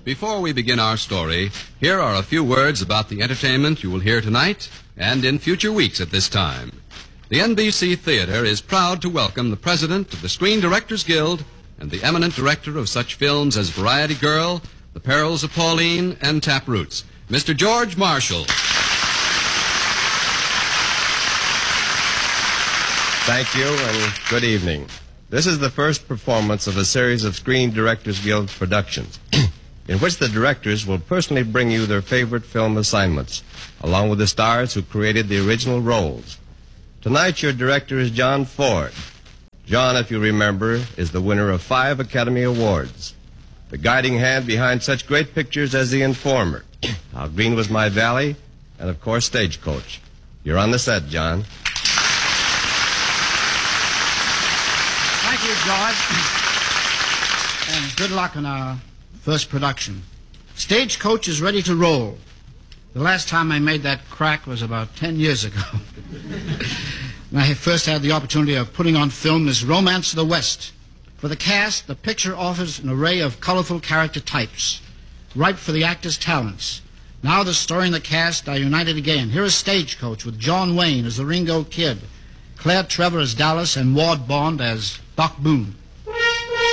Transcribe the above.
Before we begin our story, here are a few words about the entertainment you will hear tonight and in future weeks at this time. The NBC Theater is proud to welcome the president of the Screen Directors Guild and the eminent director of such films as Variety Girl, The Perils of Pauline, and Taproots, Mr. George Marshall. Thank you, and good evening. This is the first performance of a series of Screen Directors Guild productions, in which the directors will personally bring you their favorite film assignments, along with the stars who created the original roles. Tonight, your director is John Ford. John, if you remember, is the winner of 5 Academy Awards, the guiding hand behind such great pictures as The Informer, How Green Was My Valley, and, of course, Stagecoach. You're on the set, John. Thank you, George. And good luck on our first production. Stagecoach is ready to roll. The last time I made that crack was about 10 years ago. When I first had the opportunity of putting on film this Romance of the West. For the cast, the picture offers an array of colorful character types, ripe for the actor's talents. Now the story and the cast are united again. Here is Stagecoach with John Wayne as the Ringo Kid, Claire Trevor as Dallas, and Ward Bond as Doc Boone.